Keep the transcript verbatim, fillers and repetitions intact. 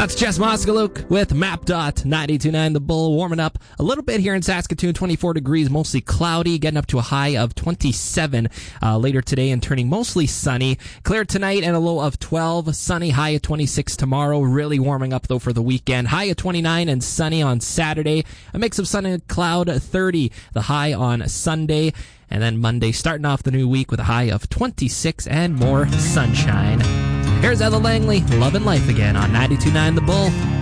That's Jess Moskaluk with Map Dot ninety-two point nine The Bull, warming up a little bit here in Saskatoon. twenty-four degrees, mostly cloudy, getting up to a high of twenty-seven uh, later today and turning mostly sunny. Clear tonight and a low of twelve. Sunny, high at twenty-six tomorrow. Really warming up though for the weekend. High at twenty-nine and sunny on Saturday. A mix of sun and cloud, thirty. The high on Sunday. And then Monday starting off the new week with a high of twenty-six and more sunshine. Here's Ella Langley, Love and Life again on ninety-two point nine The Bull.